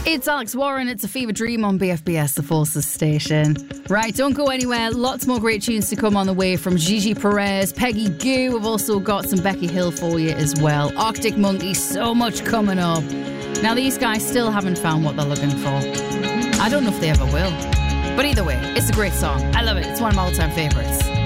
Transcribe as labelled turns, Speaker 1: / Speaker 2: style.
Speaker 1: It's Alex Warren, it's a Fever Dream on BFBS, the Forces station. Right, don't go anywhere. Lots more great tunes to come on the way from Gigi Perez, Peggy Gou. We've also got some Becky Hill for you as well. Arctic Monkeys, so much coming up. Now, these guys still haven't found what they're looking for. I don't know if they ever will. But either way, it's a great song. I love it. It's one of my all-time favourites.